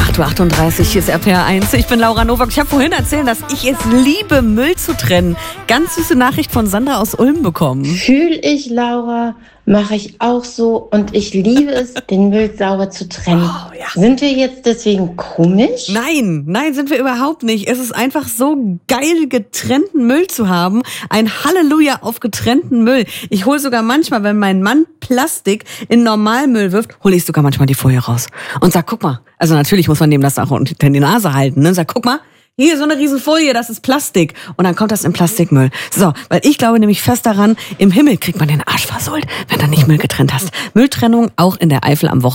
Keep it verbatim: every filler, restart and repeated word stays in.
acht Uhr achtunddreißig, hier ist R P R eins. Ich bin Laura Nowak. Ich habe vorhin erzählt, dass ich es liebe, Müll zu trennen. Ganz süße Nachricht von Sandra aus Ulm bekommen. Fühl ich, Laura, mache ich auch so und ich liebe es, den Müll sauber zu trennen. Oh, ja. Sind wir jetzt deswegen komisch? Nein, nein, sind wir überhaupt nicht. Es ist einfach so geil, getrennten Müll zu haben. Ein Halleluja auf getrennten Müll. Ich hole sogar manchmal, wenn mein Mann Plastik in Normalmüll wirft, hole ich sogar manchmal die Folie raus und sag, guck mal. Also natürlich muss man dem das auch unter die Nase halten. Ne? Sag, guck mal. Hier, so eine Riesenfolie, das ist Plastik. Und dann kommt das in Plastikmüll. So, weil ich glaube nämlich fest daran, im Himmel kriegt man den Arsch versohlt, wenn du nicht Müll getrennt hast. Mülltrennung auch in der Eifel am Wochenende.